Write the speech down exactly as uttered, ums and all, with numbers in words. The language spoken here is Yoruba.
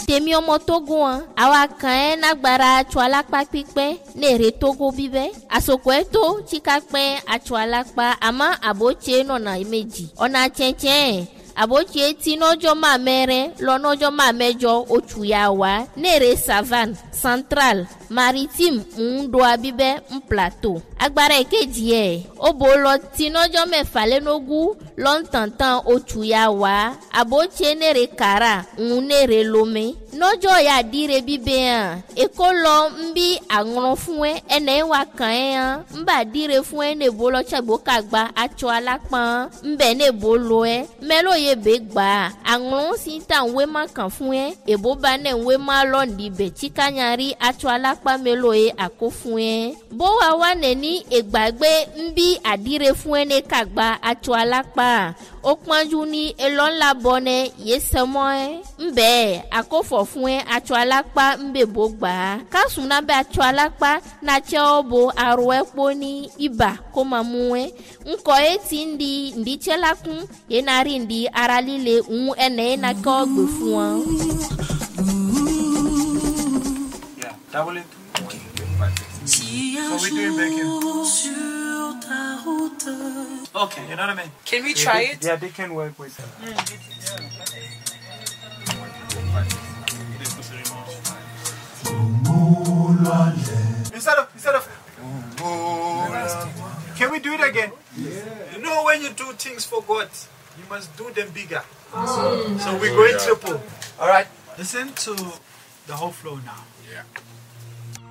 Temi omo Togo an. Awa kan nagbara chwalakpa pipe ne re Togo bibe. Asoko eto chikakpe a chwalakpa ama aboche no na imeji. Ona chenchen. Aboche tinojo ma mere, lonojo ma mejo ochuyawa, nere savane, central, maritime, undo abibe, un plateau. Agbara ekeji e, obolo tinojo me fale nogu, lontantan ochuyawa, aboche nere kara, un nere lome. Nojo ya dire bibe an, ekolo mbi angron fue, ene wakan an, mba dire fue ne bolo chabo kagba, acho alakpan, mbe ne bolo e, melo ye begba, angron sinta we makan fue, ebo bane we malondi be chikanyari, acho alakpa melo e ako fue. Bo wawane ni egbagbe mbi adire fue ne kagba, acho alakpa. Okmanju ni elon la bone yesemoe mbe akofo fuen atwalakpa mbe bogba kasuna be atwalakpa na cheobo arwepo ni iba komamue nko eti ndi ndi chelakun yenari ndi aralile un ene na ko gbe fun yeah double it. So we doing bacon. Okay, you know what I mean? Can we try yeah, it? Yeah, they can work with that. Mm. Instead of, instead of, can we do it again? Yeah. You know when you do things for God, you must do them bigger. Mm. So we're going triple. All right, listen to the whole flow now. Yeah.